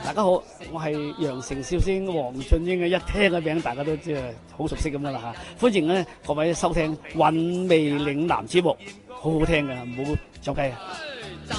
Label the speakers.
Speaker 1: 大家好，我係羊城笑星黃俊英嘅，一聽嘅名大家都即係好熟悉咁噶啦嚇。歡迎咧各位收聽《韻味嶺南》節目，好好聽嘅，唔好走雞啊！